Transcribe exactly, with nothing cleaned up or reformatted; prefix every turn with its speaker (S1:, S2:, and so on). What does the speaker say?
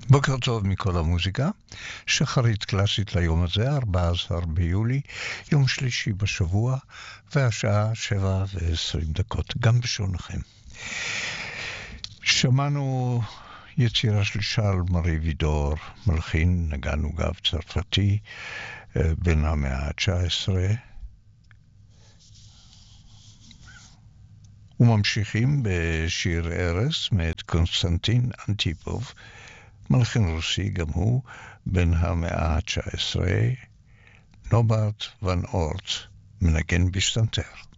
S1: בוקר טוב מכל המוזיקה, שחרית קלאסית ליום הזה, ארבעה עשר ביולי, יום שלישי בשבוע, והשעה שבע ועשרים דקות, גם בשעונכם. שמענו יצירה של שרל מארי וידור, מלחין, נגן וגב צרפתי, בן המאה ה-תשע עשרה, וממשיכים בשיר ארס מאת קונסטנטין אנטיפוב, מלחין רוסי גם הוא, בן המאה ה-תשע עשרה, נוברט ון אורט, מנגן בסטנטר.